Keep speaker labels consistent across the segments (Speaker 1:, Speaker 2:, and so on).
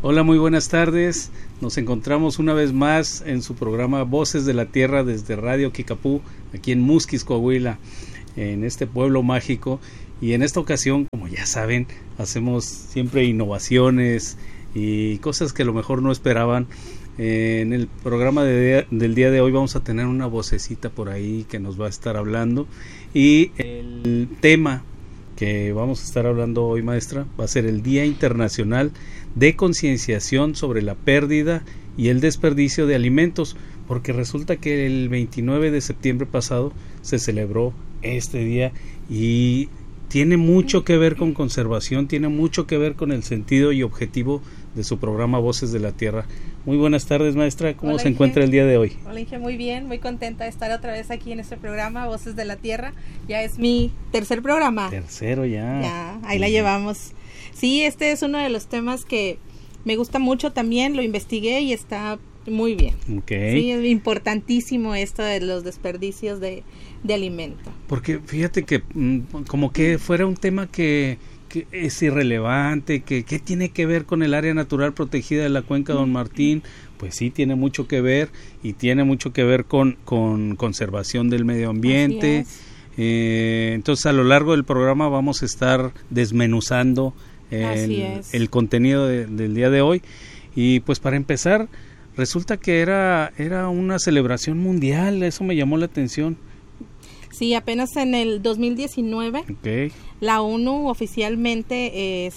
Speaker 1: Hola, muy buenas tardes. Nos encontramos una vez más en su programa Voces de la Tierra desde Radio Kikapú, aquí en Musquis, Coahuila, en este pueblo mágico. Y en esta ocasión, como ya saben, hacemos siempre innovaciones y cosas que a lo mejor no esperaban. En el programa del día de hoy vamos a tener una vocecita por ahí que nos va a estar hablando. Y el tema que vamos a estar hablando hoy, maestra, va a ser el Día Internacional de Concienciación sobre la Pérdida y el Desperdicio de Alimentos, porque resulta que el 29 de septiembre pasado se celebró este día y tiene mucho que ver con conservación, tiene mucho que ver con el sentido y objetivo de su programa Voces de la Tierra. Muy buenas tardes, maestra. ¿Cómo
Speaker 2: Hola,
Speaker 1: se encuentra el día de hoy?
Speaker 2: Hola, Inge, muy bien, muy contenta de estar otra vez aquí en este programa Voces de la Tierra. Ya es mi tercer programa.
Speaker 1: Tercero ya.
Speaker 2: Ya, ahí la llevamos. Sí, este es uno de los temas que me gusta mucho también, lo investigué y está muy bien.
Speaker 1: Okay.
Speaker 2: Sí, es importantísimo esto de los desperdicios de alimento.
Speaker 1: Porque fíjate que como que fuera un tema que es irrelevante, que tiene que ver con el área natural protegida de la cuenca Don Martín. Pues sí, tiene mucho que ver y tiene mucho que ver con conservación del medio ambiente. Entonces a lo largo del programa vamos a estar desmenuzando el contenido del día de hoy. Y pues para empezar, resulta que era una celebración mundial, eso me llamó la atención.
Speaker 2: Sí, apenas en el 2019 la ONU oficialmente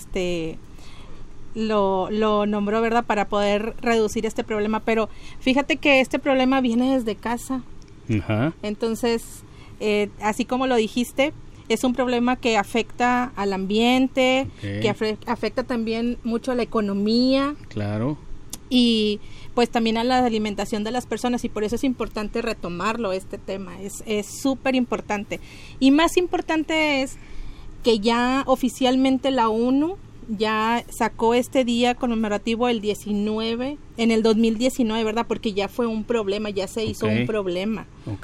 Speaker 2: lo nombró, ¿verdad?, para poder reducir este problema, pero fíjate que este problema viene desde casa.
Speaker 1: Ajá.
Speaker 2: Entonces, así como lo dijiste, es un problema que afecta al ambiente, que afecta también mucho a la economía.
Speaker 1: Claro.
Speaker 2: Y pues también a la alimentación de las personas, y por eso es importante retomarlo, este tema, es súper importante. Y más importante es que ya oficialmente la ONU ya sacó este día conmemorativo el 19, en el 2019, ¿verdad? Porque ya fue un problema, ya se hizo un problema.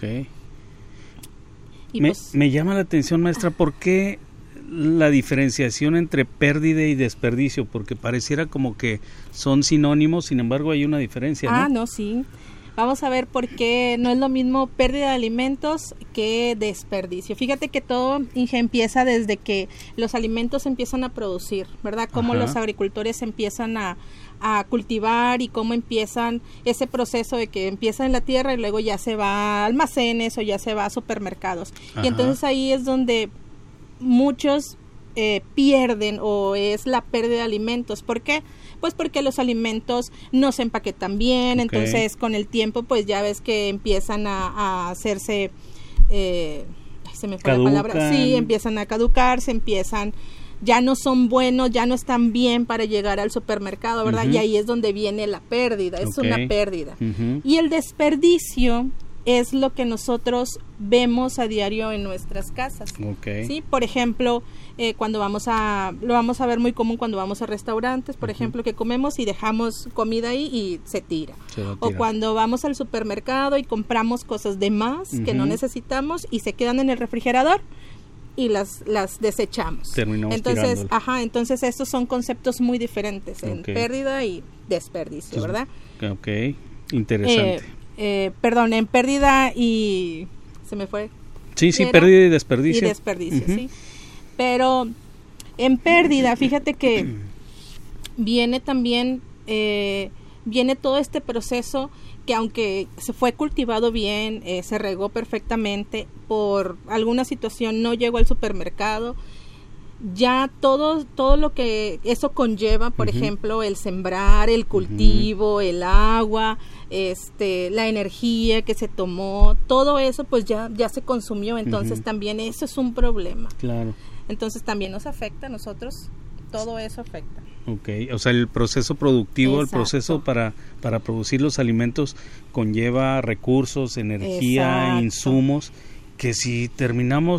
Speaker 2: Y
Speaker 1: me llama la atención, maestra, ¿por qué la diferenciación entre pérdida y desperdicio? Porque pareciera como que son sinónimos, sin embargo hay una diferencia, ¿no?
Speaker 2: No, sí. Vamos a ver por qué no es lo mismo pérdida de alimentos que desperdicio. Fíjate que todo, Inge, empieza desde que los alimentos empiezan a producir, ¿verdad? Cómo los agricultores empiezan a cultivar y cómo empiezan ese proceso de que empieza en la tierra y luego ya se va a almacenes o ya se va a supermercados. Y entonces ahí es donde muchos pierden, o es la pérdida de alimentos. ¿Por qué? Pues porque los alimentos no se empaquetan bien, entonces con el tiempo pues ya ves que empiezan a hacerse, se me fue la palabra, sí, empiezan a caducarse, ya no son buenos, ya no están bien para llegar al supermercado, ¿verdad? Y ahí es donde viene la pérdida, es una pérdida. Y el desperdicio es lo que nosotros vemos a diario en nuestras casas. ¿Sí? Por ejemplo, lo vamos a ver muy común cuando vamos a restaurantes, por ejemplo, que comemos y dejamos comida ahí y se tira. O cuando vamos al supermercado y compramos cosas de más que no necesitamos y se quedan en el refrigerador y las desechamos.
Speaker 1: Terminamos
Speaker 2: entonces,
Speaker 1: tirándolas.
Speaker 2: Entonces estos son conceptos muy diferentes en pérdida y desperdicio, ¿verdad?
Speaker 1: Interesante.
Speaker 2: Perdón, en pérdida y se me fue.
Speaker 1: Sí, pérdida y desperdicio.
Speaker 2: Sí. Pero en pérdida, fíjate que viene también, viene todo este proceso que aunque se fue cultivado bien, se regó perfectamente, por alguna situación no llegó al supermercado, ya todo lo que eso conlleva, por ejemplo, el sembrar, el cultivo, el agua, la energía que se tomó, todo eso pues ya se consumió, entonces también eso es un problema.
Speaker 1: Claro.
Speaker 2: Entonces también nos afecta a nosotros, todo eso afecta.
Speaker 1: O sea, el proceso productivo, el proceso para producir los alimentos conlleva recursos, energía, insumos, que si terminamos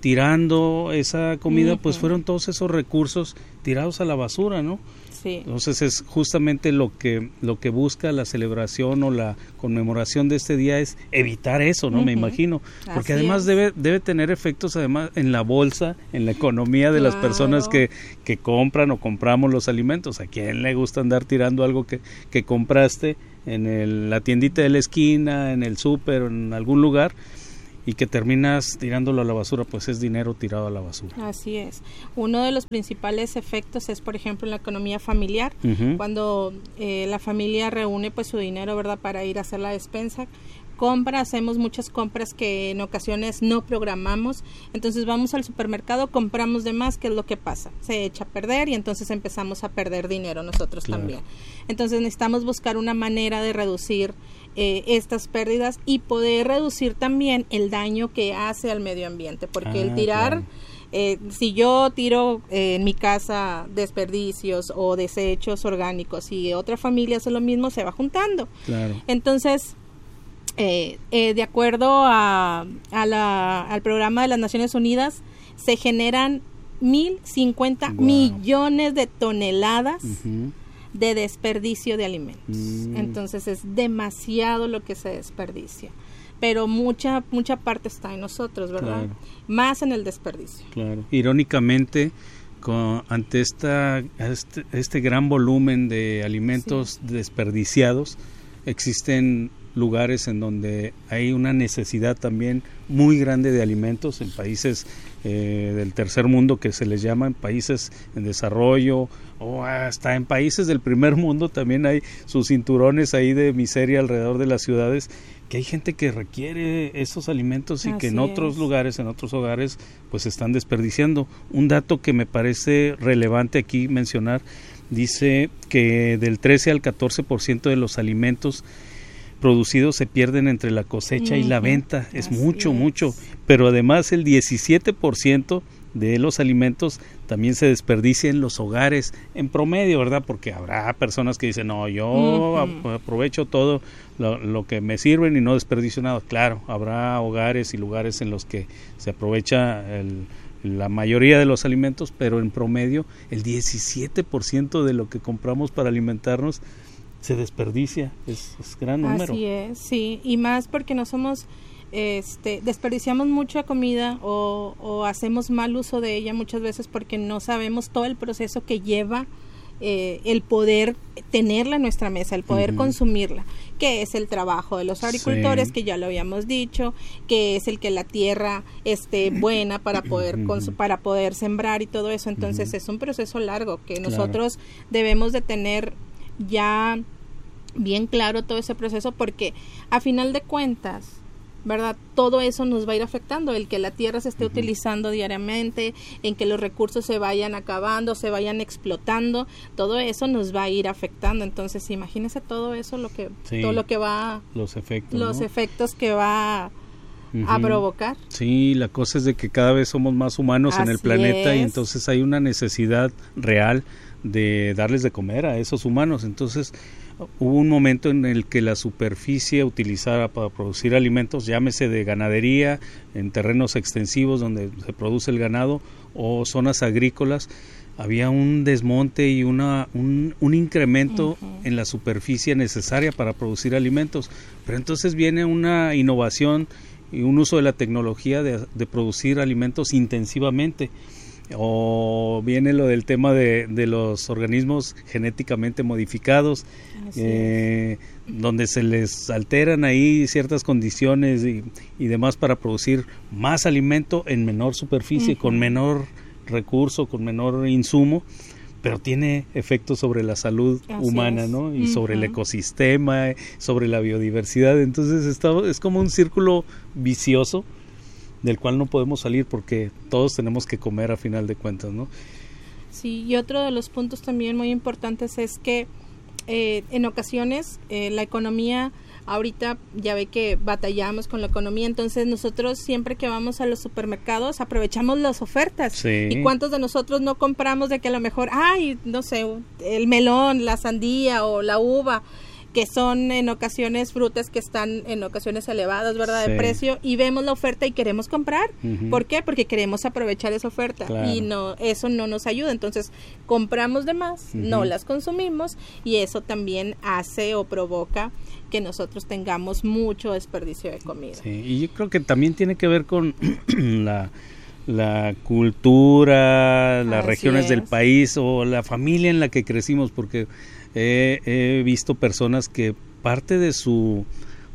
Speaker 1: tirando esa comida, pues fueron todos esos recursos tirados a la basura, ¿no?
Speaker 2: Sí.
Speaker 1: Entonces es justamente lo que busca la celebración o la conmemoración de este día, es evitar eso, ¿no? Me imagino, porque
Speaker 2: así
Speaker 1: además debe tener efectos además en la bolsa, en la economía de las personas que compran o compramos los alimentos. ¿A quién le gusta andar tirando algo que compraste en la tiendita de la esquina, en el súper o en algún lugar, y que terminas tirándolo a la basura? Pues es dinero tirado a la basura.
Speaker 2: Así es. Uno de los principales efectos es, por ejemplo, en la economía familiar, cuando la familia reúne pues su dinero, ¿verdad?, para ir a hacer la despensa. Hacemos muchas compras que en ocasiones no programamos, entonces vamos al supermercado, compramos de más. ¿Qué es lo que pasa? Se echa a perder y entonces empezamos a perder dinero nosotros también. Entonces necesitamos buscar una manera de reducir estas pérdidas y poder reducir también el daño que hace al medio ambiente, porque el tirar, si yo tiro en mi casa desperdicios o desechos orgánicos y otra familia hace lo mismo, se va juntando. Entonces, de acuerdo al programa de las Naciones Unidas, se generan 1,050 millones de toneladas de desperdicio de alimentos. Entonces es demasiado lo que se desperdicia, pero mucha parte está en nosotros, ¿verdad? Más en el desperdicio.
Speaker 1: Irónicamente, ante este gran volumen de alimentos desperdiciados, existen lugares en donde hay una necesidad también muy grande de alimentos, en países del tercer mundo, que se les llama, en países en desarrollo, o hasta en países del primer mundo también hay sus cinturones ahí de miseria alrededor de las ciudades, que hay gente que requiere esos alimentos y que en otros lugares, en otros hogares, pues están desperdiciando. Un dato que me parece relevante aquí mencionar, dice que del 13 al 14% de los alimentos producidos se pierden entre la cosecha y la venta. Es mucho, pero además el 17% de los alimentos también se desperdicia en los hogares, en promedio, ¿verdad? Porque habrá personas que dicen, no, yo aprovecho todo lo que me sirven y no desperdicio nada. Claro, habrá hogares y lugares en los que se aprovecha la mayoría de los alimentos, pero en promedio el 17% de lo que compramos para alimentarnos se desperdicia. Es gran número.
Speaker 2: Así es, sí, y más porque no somos, desperdiciamos mucha comida o hacemos mal uso de ella muchas veces porque no sabemos todo el proceso que lleva el poder tenerla en nuestra mesa, el poder consumirla, que es el trabajo de los agricultores, que ya lo habíamos dicho, que es el que la tierra esté buena para poder para poder sembrar y todo eso. Entonces es un proceso largo que nosotros debemos de tener ya bien claro todo ese proceso, porque a final de cuentas, ¿verdad?, todo eso nos va a ir afectando, el que la tierra se esté utilizando diariamente, en que los recursos se vayan acabando, se vayan explotando, todo eso nos va a ir afectando. Entonces imagínese todo eso, todo lo que va, los efectos que va a provocar.
Speaker 1: Sí, la cosa es de que cada vez somos más humanos en el planeta, y entonces hay una necesidad real de darles de comer a esos humanos. Entonces hubo un momento en el que la superficie utilizada para producir alimentos, llámese de ganadería, en terrenos extensivos donde se produce el ganado, o zonas agrícolas, había un desmonte y un incremento en la superficie necesaria para producir alimentos. Pero entonces viene una innovación y un uso de la tecnología de producir alimentos intensivamente. O viene lo del tema de los organismos genéticamente modificados, donde se les alteran ahí ciertas condiciones y demás para producir más alimento en menor superficie, con menor recurso, con menor insumo, pero tiene efectos sobre la salud humana, ¿no? Y sobre el ecosistema, sobre la biodiversidad. Entonces es como un círculo vicioso del cual no podemos salir, porque todos tenemos que comer a final de cuentas, ¿no?
Speaker 2: Sí, y otro de los puntos también muy importantes es que en ocasiones la economía, ahorita ya ve que batallamos con la economía, entonces nosotros siempre que vamos a los supermercados aprovechamos las ofertas. ¿Y cuántos de nosotros no compramos de que a lo mejor, no sé, el melón, la sandía o la uva, que son en ocasiones frutas que están en ocasiones elevadas, ¿verdad? De precio, y vemos la oferta y queremos comprar. ¿Por qué? Porque queremos aprovechar esa oferta, y no, eso no nos ayuda. Entonces compramos de más, no las consumimos, y eso también hace o provoca que nosotros tengamos mucho desperdicio de comida.
Speaker 1: Sí, y yo creo que también tiene que ver con la cultura, las regiones del país o la familia en la que crecimos, porque he visto personas que parte de su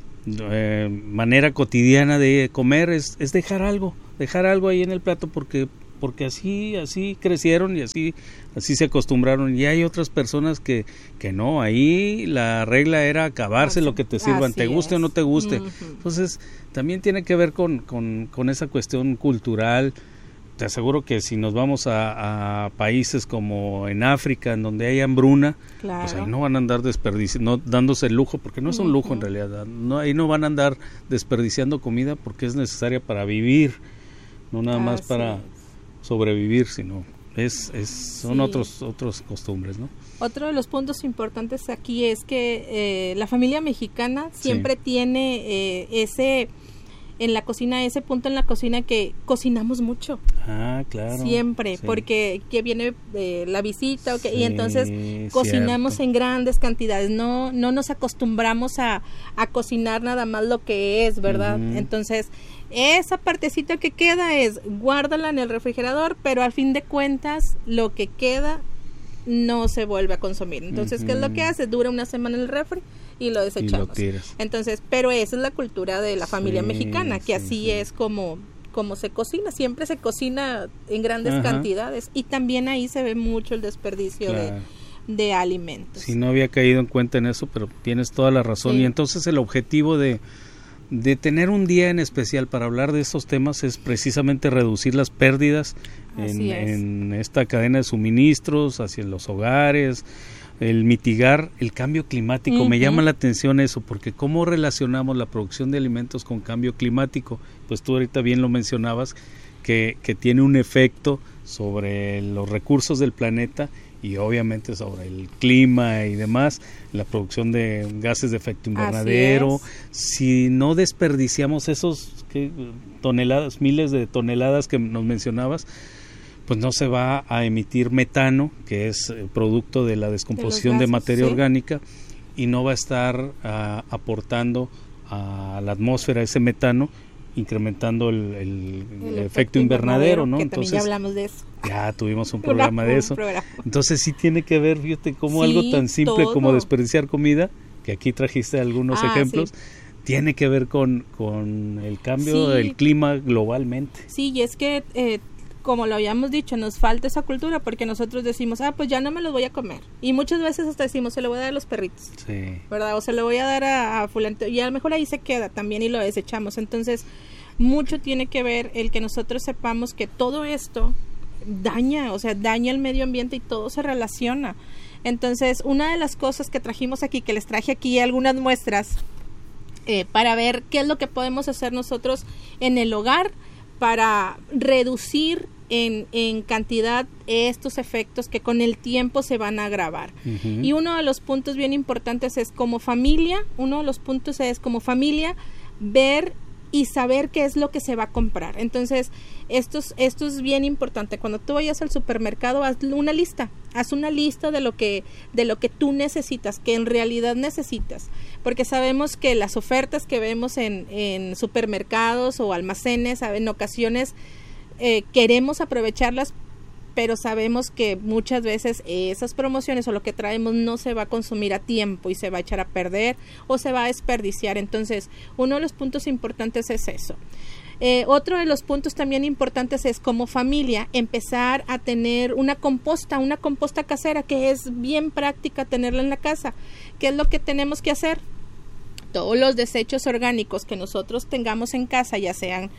Speaker 1: manera cotidiana de comer es dejar algo ahí en el plato porque así crecieron y así se acostumbraron, y hay otras personas que no, ahí la regla era acabarse lo que te sirvan, te guste o no te guste. Entonces también tiene que ver con esa cuestión cultural. Te aseguro que si nos vamos a países como en África, en donde hay hambruna, pues ahí no van a andar desperdiciando, dándose el lujo, porque no es un lujo en realidad, ahí no van a andar desperdiciando comida porque es necesaria para vivir, no nada más para sobrevivir, sino son otros costumbres, ¿no? Otro
Speaker 2: de los puntos importantes aquí es que la familia mexicana siempre tiene en la cocina, ese punto en la cocina que cocinamos mucho.
Speaker 1: Claro.
Speaker 2: Siempre, porque que viene la visita, y entonces cocinamos en grandes cantidades. No nos acostumbramos a cocinar nada más lo que es, ¿verdad? Entonces, esa partecita que queda guárdala en el refrigerador, pero al fin de cuentas, lo que queda no se vuelve a consumir. Entonces, ¿qué es lo que hace? Dura una semana en el refri y lo desechamos. Entonces, pero esa es la cultura de la familia mexicana, que así es como se cocina, siempre se cocina en grandes cantidades, y también ahí se ve mucho el desperdicio de alimentos.
Speaker 1: Sí, no había caído en cuenta en eso, pero tienes toda la razón. Y entonces el objetivo de tener un día en especial para hablar de estos temas es precisamente reducir las pérdidas en esta cadena de suministros hacia los hogares, el mitigar el cambio climático. Me llama la atención eso, porque cómo relacionamos la producción de alimentos con cambio climático. Pues tú ahorita bien lo mencionabas, que tiene un efecto sobre los recursos del planeta y obviamente sobre el clima y demás, la producción de gases de efecto invernadero. Si no desperdiciamos esos toneladas, miles de toneladas que nos mencionabas, pues no se va a emitir metano, que es producto de la descomposición de materia orgánica, y no va a estar aportando a la atmósfera ese metano, incrementando el efecto invernadero, ¿no?
Speaker 2: Que entonces ya hablamos de eso.
Speaker 1: Ya tuvimos un programa de eso. Entonces sí tiene que ver, fíjate, como algo tan simple como desperdiciar comida, que aquí trajiste algunos ejemplos, tiene que ver con el cambio del clima globalmente. Sí,
Speaker 2: y es que como lo habíamos dicho, nos falta esa cultura, porque nosotros decimos, pues ya no me los voy a comer, y muchas veces hasta decimos, se lo voy a dar a los perritos, ¿verdad? O se lo voy a dar a fulanito, y a lo mejor ahí se queda también y lo desechamos. Entonces, mucho tiene que ver el que nosotros sepamos que todo esto daña el medio ambiente, y todo se relaciona. Entonces, una de las cosas que trajimos aquí, que les traje aquí algunas muestras, para ver qué es lo que podemos hacer nosotros en el hogar para reducir en cantidad estos efectos que con el tiempo se van a agravar. Y uno de los puntos bien importantes es como familia, ver y saber qué es lo que se va a comprar. Entonces, esto es bien importante. Cuando tú vayas al supermercado, haz una lista de lo que tú necesitas, que en realidad necesitas, porque sabemos que las ofertas que vemos en supermercados o almacenes, en ocasiones queremos aprovecharlas, pero sabemos que muchas veces esas promociones o lo que traemos no se va a consumir a tiempo y se va a echar a perder o se va a desperdiciar. Entonces, uno de los puntos importantes es eso. Otro de los puntos también importantes es, como familia, empezar a tener una composta casera, que es bien práctica tenerla en la casa. ¿Qué es lo que tenemos que hacer? Todos los desechos orgánicos que nosotros tengamos en casa, ya sean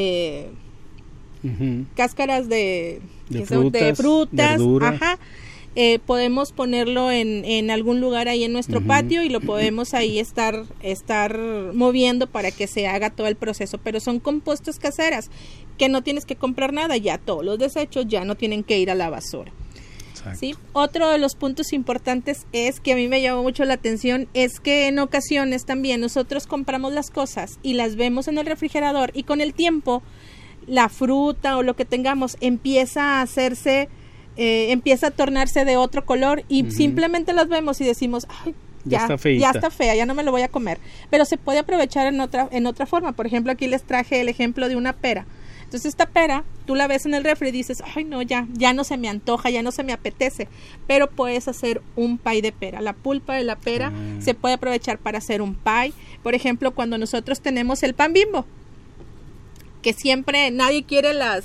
Speaker 2: cáscaras de frutas, podemos ponerlo en algún lugar ahí en nuestro patio, y lo podemos ahí estar moviendo para que se haga todo el proceso. Pero son compostas caseras que no tienes que comprar nada, ya todos los desechos ya no tienen que ir a la basura.
Speaker 1: Exacto.
Speaker 2: ¿Sí? Otro de los puntos importantes es que a mí me llamó mucho la atención, es que en ocasiones también nosotros compramos las cosas y las vemos en el refrigerador y con el tiempo la fruta o lo que tengamos empieza a hacerse, empieza a tornarse de otro color y simplemente las vemos y decimos, ay, ya está fea, ya no me lo voy a comer. Pero se puede aprovechar en otra forma. Por ejemplo, aquí les traje el ejemplo de una pera. Entonces esta pera, tú la ves en el refri y dices, ay no, ya no se me antoja, ya no se me apetece, pero puedes hacer un pie de pera. La pulpa de la pera se puede aprovechar para hacer un pie. Por ejemplo, cuando nosotros tenemos el pan Bimbo, que siempre nadie quiere las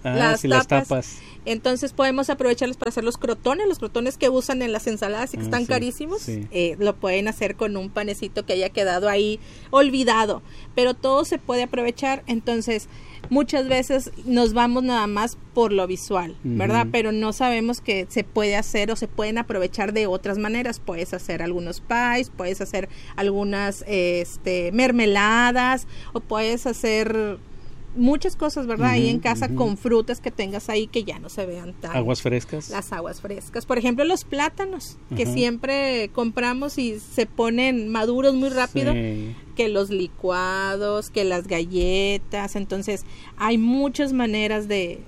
Speaker 2: tapas. Entonces podemos aprovecharlos para hacer los crotones que usan en las ensaladas y que están carísimos. Sí. Lo pueden hacer con un panecito que haya quedado ahí olvidado, pero todo se puede aprovechar. Entonces muchas veces nos vamos nada más por lo visual, ¿verdad? Pero no sabemos que se puede hacer o se pueden aprovechar de otras maneras. Puedes hacer algunos pies, puedes hacer algunas mermeladas, o puedes hacer muchas cosas, ¿verdad? Ahí en casa con frutas que tengas ahí que ya no se vean tan...
Speaker 1: ¿Aguas frescas?
Speaker 2: Las aguas frescas. Por ejemplo, los plátanos, que siempre compramos y se ponen maduros muy rápido, que los licuados, que las galletas. Entonces, hay muchas maneras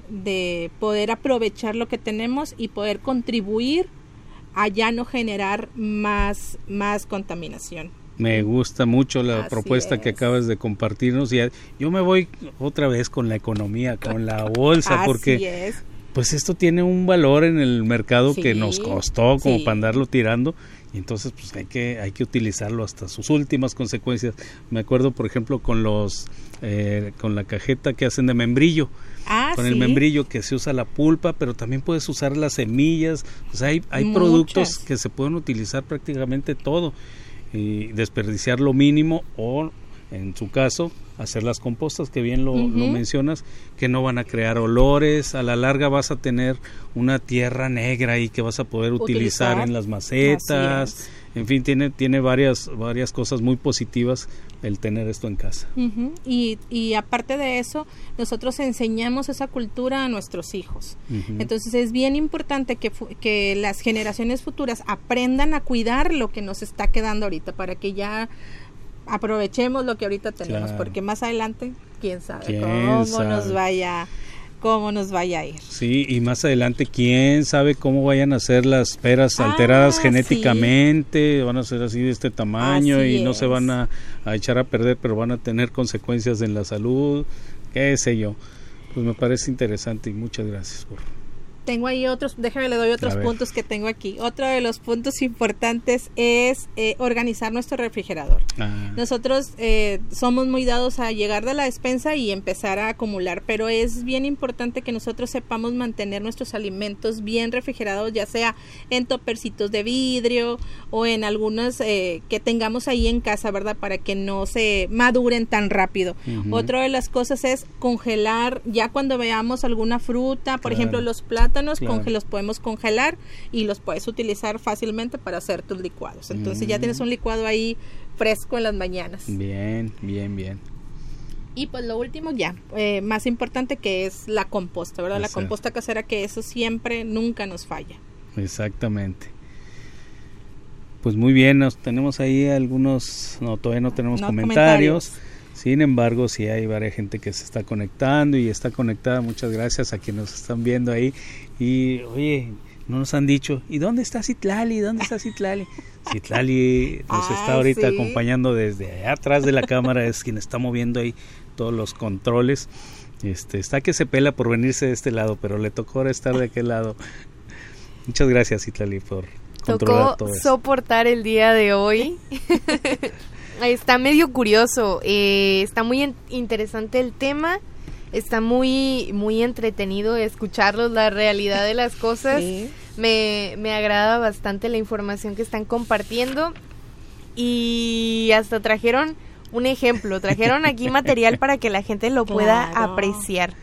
Speaker 2: de poder aprovechar lo que tenemos y poder contribuir a ya no generar más contaminación.
Speaker 1: Me gusta mucho la propuesta que acabas de compartirnos, y yo me voy otra vez con la economía, con la bolsa, porque pues esto tiene un valor en el mercado que nos costó como para andarlo tirando, y entonces pues hay que utilizarlo hasta sus últimas consecuencias. Me acuerdo, por ejemplo, con con la cajeta que hacen de membrillo. Con el membrillo, que se usa la pulpa, pero también puedes usar las semillas. O sea, hay productos que se pueden utilizar prácticamente todo y desperdiciar lo mínimo, o en su caso hacer las compostas, que bien lo mencionas, que no van a crear olores. A la larga vas a tener una tierra negra ahí que vas a poder utilizar en las macetas. En fin, tiene varias cosas muy positivas el tener esto en casa.
Speaker 2: Y aparte de eso, nosotros enseñamos esa cultura a nuestros hijos. Entonces es bien importante que las generaciones futuras aprendan a cuidar lo que nos está quedando ahorita, para que ya aprovechemos lo que ahorita tenemos, porque más adelante, quién sabe cómo nos vaya a ir.
Speaker 1: Sí, y más adelante quién sabe cómo vayan a ser las peras alteradas genéticamente, van a ser así de este tamaño y no se van a echar a perder, pero van a tener consecuencias en la salud, qué sé yo. Pues me parece interesante y muchas gracias
Speaker 2: Tengo ahí le doy otros puntos que tengo aquí. Otro de los puntos importantes es organizar nuestro refrigerador. Nosotros somos muy dados a llegar de la despensa y empezar a acumular, pero es bien importante que nosotros sepamos mantener nuestros alimentos bien refrigerados, ya sea en topercitos de vidrio o en algunas que tengamos ahí en casa, ¿verdad? Para que no se maduren tan rápido. Otra de las cosas es congelar, ya cuando veamos alguna fruta, por ejemplo los plátanos, los podemos congelar y los puedes utilizar fácilmente para hacer tus licuados. Entonces ya tienes un licuado ahí fresco en las mañanas.
Speaker 1: Bien.
Speaker 2: Y pues lo último más importante, que es la composta, ¿verdad? La composta casera, que eso nunca nos falla.
Speaker 1: Exactamente. Pues muy bien, tenemos ahí algunos, todavía no tenemos comentarios. Sin embargo, sí hay varias gente que se está conectando y está conectada. Muchas gracias a quienes nos están viendo ahí. Y oye, no nos han dicho, ¿y dónde está Citlali? Citlali nos está ahorita acompañando desde allá atrás de la cámara, es quien está moviendo ahí todos los controles. Está que se pela por venirse de este lado, pero le tocó ahora estar de aquel lado. Muchas gracias, Citlali, por controlar todo eso.
Speaker 3: Soportar el día de hoy. Está medio curioso, está muy interesante el tema, está muy entretenido escucharlos, la realidad de las cosas. Me agrada bastante la información que están compartiendo, y hasta trajeron un ejemplo, trajeron aquí material para que la gente lo pueda apreciar.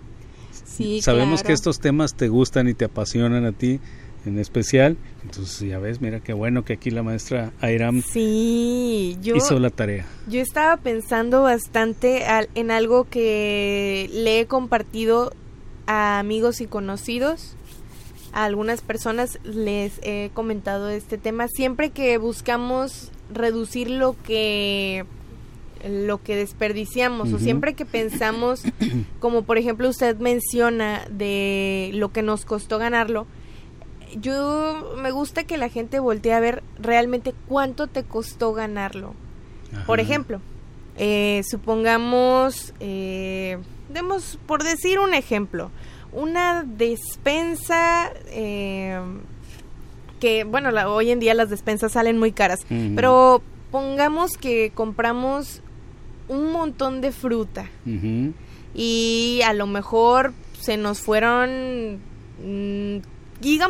Speaker 1: Sabemos que estos temas te gustan y te apasionan a ti en especial, entonces ya ves, mira qué bueno que aquí la maestra Airam hizo la tarea.
Speaker 3: Yo estaba pensando bastante en algo que le he compartido a amigos y conocidos, a algunas personas les he comentado este tema, siempre que buscamos reducir lo que desperdiciamos, o siempre que pensamos, como por ejemplo usted menciona de lo que nos costó ganarlo, yo me gusta que la gente voltee a ver realmente cuánto te costó ganarlo. Ajá. Por ejemplo, supongamos, demos por decir un ejemplo, una despensa que, bueno, hoy en día las despensas salen muy caras, pero pongamos que compramos un montón de fruta y a lo mejor se nos fueron, digamos